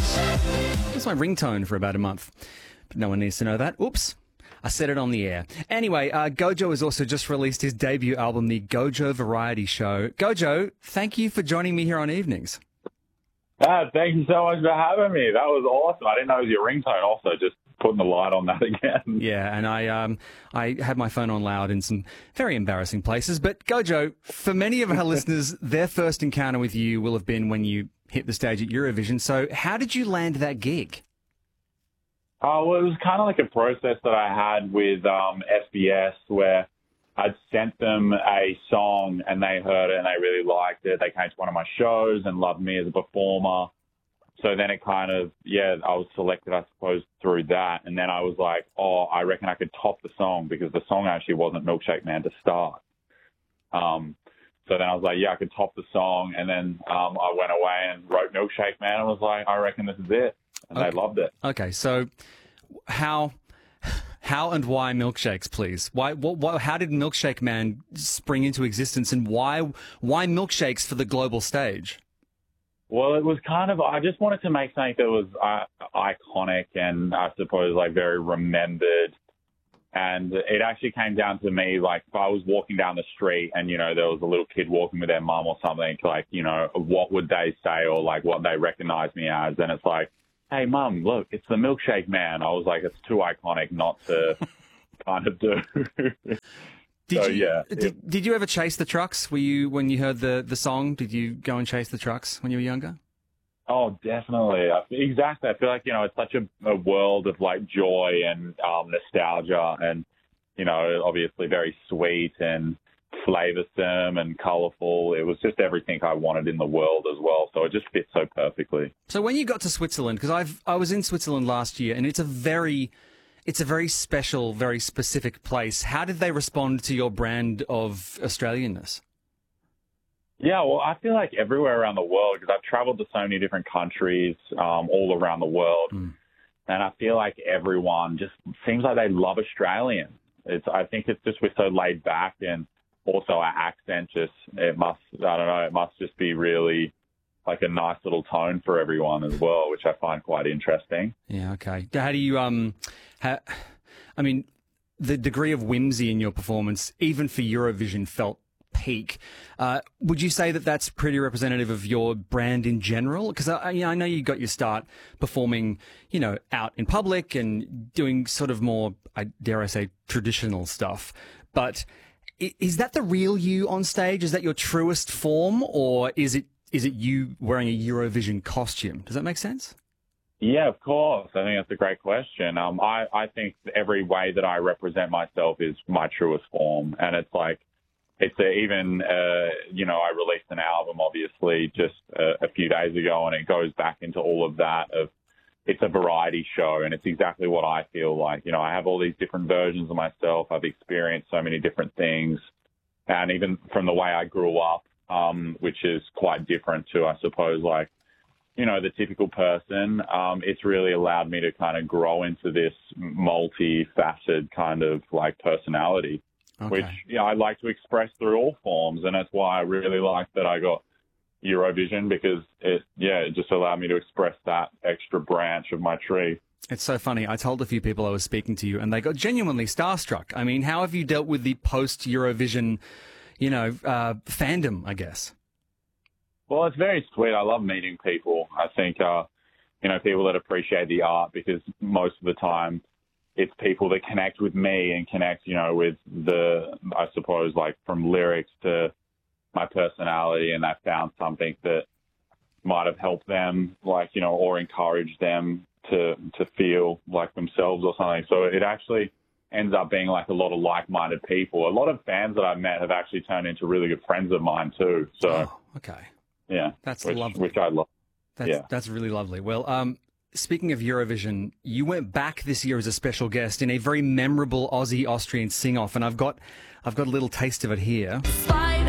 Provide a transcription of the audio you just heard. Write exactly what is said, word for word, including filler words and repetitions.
It was my ringtone for about a month, but no one needs to know that. Oops. I said it on the air. Anyway, uh, Gojo has also just released his debut album, The Gojo Variety Show. Gojo, thank you for joining me here on Evenings. Ah, thank you so much for having me. That was awesome. I didn't know it was your ringtone also, just putting the light on that again. Yeah, and I um I had my phone on loud in some very embarrassing places. But Gojo, for many of our listeners, their first encounter with you will have been when you hit the stage at Eurovision. So how did you land that gig? Oh, well, it was kind of like a process that I had with um, S B S where I'd sent them a song and they heard it and they really liked it. They came to one of my shows and loved me as a performer. So then it kind of, yeah, I was selected, I suppose, through that. And then I was like, oh, I reckon I could top the song because the song actually wasn't Milkshake Man to start. Um, so then I was like, yeah, I could top the song. And then um, I went away and wrote Milkshake Man and was like, I reckon this is it. And okay. They loved it. Okay, so how how and why milkshakes, please? Why? What, what, how did Milkshake Man spring into existence, and why why milkshakes for the global stage? Well, it was kind of, I just wanted to make something that was uh, iconic and I suppose like very remembered. And it actually came down to me, like if I was walking down the street and, you know, there was a little kid walking with their mum or something, like, you know, what would they say or like what they recognize me as? And it's like, hey, Mum, look, it's the Milkshake Man. I was like, it's too iconic not to kind of do. Did so, you, yeah. Did, it, did you ever chase the trucks? Were you, when you heard the, the song, did you go and chase the trucks when you were younger? Oh, definitely. I, exactly. I feel like, you know, it's such a, a world of like joy and um, nostalgia and, you know, obviously very sweet and flavoursome and colourful. It was just everything I wanted in the world as well. So it just fits so perfectly. So when you got to Switzerland, because I've I was in Switzerland last year, and it's a very it's a very special, very specific place. How did they respond to your brand of Australianness? Yeah, well, I feel like everywhere around the world, because I've travelled to so many different countries um, all around the world, mm. and I feel like everyone just seems like they love Australian. It's I think it's just we're so laid back, and also our accent just, it must, I don't know, it must just be really like a nice little tone for everyone as well, which I find quite interesting. Yeah, okay. How do you, um, how, I mean, the degree of whimsy in your performance, even for Eurovision, felt peak. Uh, would you say that that's pretty representative of your brand in general? Because I, you know, I know you got your start performing, you know, out in public and doing sort of more, I dare I say, traditional stuff, but is that the real you on stage? Is that your truest form, or is it is it you wearing a Eurovision costume? Does that make sense? Yeah, of course. I think that's a great question. Um, I, I think every way that I represent myself is my truest form. And it's like, it's a, even, uh, you know, I released an album, obviously, just a, a few days ago, and it goes back into all of that of, it's a variety show, and it's exactly what I feel like. You know, I have all these different versions of myself. I've experienced so many different things. And even from the way I grew up, um, which is quite different to, I suppose, like, you know, the typical person, um, it's really allowed me to kind of grow into this multifaceted kind of like personality, okay. which, you know, I like to express through all forms. And that's why I really like that I got Eurovision, because it, yeah, it just allowed me to express that extra branch of my tree. It's so funny. I told a few people I was speaking to you, and they got genuinely starstruck. I mean, how have you dealt with the post-Eurovision, you know, uh, fandom, I guess? Well, it's very sweet. I love meeting people. I think, uh, you know, people that appreciate the art, because most of the time it's people that connect with me and connect, you know, with the, I suppose, like from lyrics to my personality, and I found something that might have helped them, like, you know, or encouraged them to to feel like themselves or something. So it actually ends up being like a lot of like-minded people. A lot of fans that I've met have actually turned into really good friends of mine too. So, oh, okay. Yeah. That's which, lovely. Which I love. That's, yeah. That's really lovely. Well, um, speaking of Eurovision, you went back this year as a special guest in a very memorable Aussie-Austrian sing-off, and I've got, I've got a little taste of it here. Spider.